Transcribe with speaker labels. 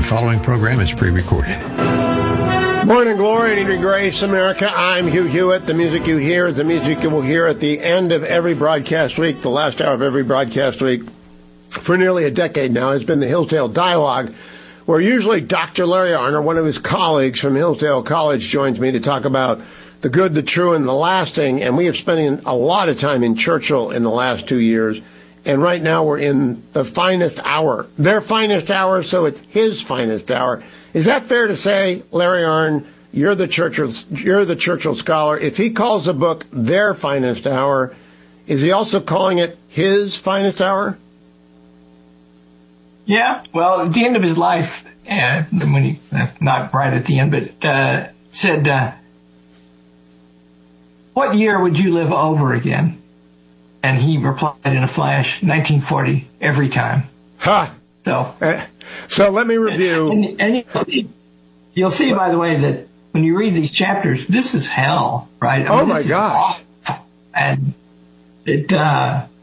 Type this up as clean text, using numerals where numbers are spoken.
Speaker 1: following program is pre-recorded.
Speaker 2: Morning glory and grace, America. I'm Hugh Hewitt. The music you hear is the music you will hear at the end of every broadcast week, the last hour of every broadcast week. For nearly a decade now, it's been the Hillsdale Dialogue, where usually Dr. Larry Arnn, one of his colleagues from Hillsdale College, joins me to talk about the good, the true, and the lasting. And we have spent a lot of time in Churchill in the last 2 years. And right now we're in the finest hour, their finest hour, so it's his finest hour. Is that fair to say, Larry Arnn? You're the Churchill scholar. If he calls the book their finest hour, is he also calling it his finest hour?
Speaker 3: Yeah. Well, at the end of his life, when he not right at the end, but said, "What year would you live over again?" And he replied in a flash, 1940, every time.
Speaker 2: Ha! So let me review.
Speaker 3: And you'll see, by the way, that when you read these chapters, this is hell, right?
Speaker 2: Oh, my gosh.
Speaker 3: And it,